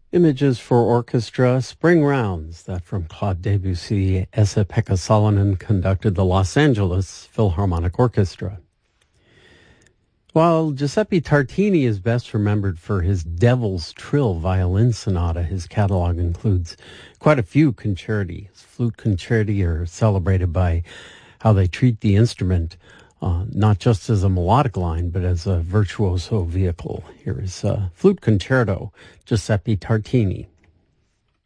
Images for Orchestra, Spring Rounds, that from Claude Debussy. Esa-Pekka Salonen conducted the Los Angeles Philharmonic Orchestra. While Giuseppe Tartini is best remembered for his Devil's Trill violin sonata, his catalog includes quite a few concerti. His flute concerti are celebrated by how they treat the instrument not just as a melodic line, but as a virtuoso vehicle. Here is Flute Concerto, Giuseppe Tartini.